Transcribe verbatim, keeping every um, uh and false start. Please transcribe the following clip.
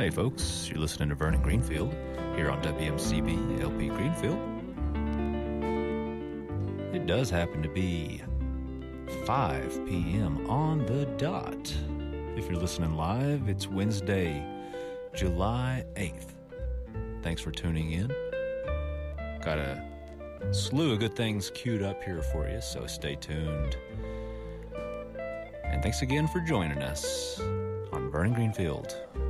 Hey folks, you're listening to Vernon Greenfield here on W M C B L P Greenfield. It does happen to be five p.m. on the dot. If you're listening live, it's Wednesday, July eighth. Thanks for tuning in. Got a slew of good things queued up here for you, so stay tuned. And thanks again for joining us on Vernon Greenfield.